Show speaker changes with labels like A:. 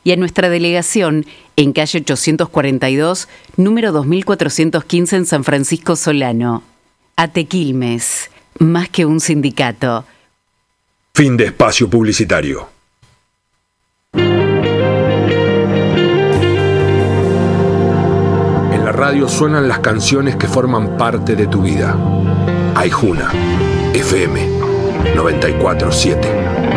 A: y a nuestra delegación en calle 842, número 2415 en San Francisco Solano. ATE Quilmes, más que un sindicato.
B: Fin de espacio publicitario. En la radio suenan las canciones que forman parte de tu vida. Aijuna, FM 94.7.